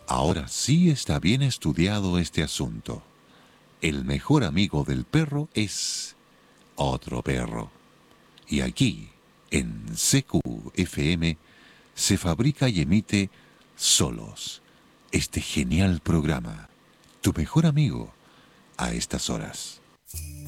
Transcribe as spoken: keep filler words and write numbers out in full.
Ahora sí está bien estudiado este asunto. El mejor amigo del perro es otro perro. Y aquí, en C Q F M, se fabrica y emite Solos, este genial programa, tu mejor amigo a estas horas.